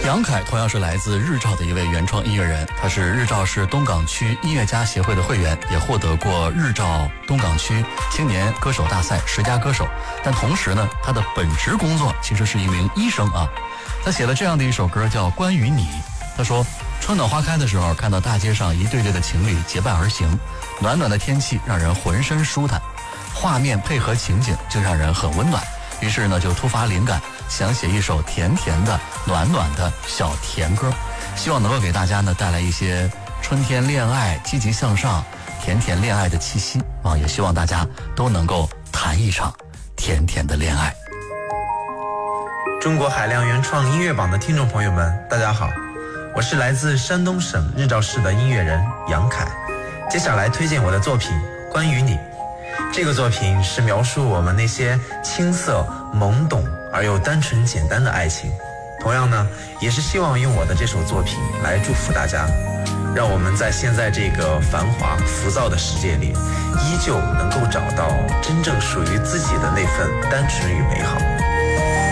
杨凯同样是来自日照的一位原创音乐人，他是日照市东港区音乐家协会的会员，也获得过日照东港区青年歌手大赛10佳歌手。但同时呢，他的本职工作其实是一名医生啊。他写了这样的一首歌叫《关于你》，他说春暖花开的时候，看到大街上一对对的情侣结伴而行，暖暖的天气让人浑身舒坦，画面配合情景就让人很温暖。于是呢，就突发灵感，想写一首甜甜的、暖暖的小甜歌，希望能够给大家呢带来一些春天恋爱、积极向上、甜甜恋爱的气息啊！也希望大家都能够谈一场甜甜的恋爱。 中国海量原创音乐榜的听众朋友们，大家好，我是来自山东省日照市的音乐人杨凯。接下来推荐我的作品《关于你》。这个作品是描述我们那些青涩、懵懂而又单纯简单的爱情。同样呢，也是希望用我的这首作品来祝福大家，让我们在现在这个繁华浮躁的世界里，依旧能够找到真正属于自己的那份单纯与美好。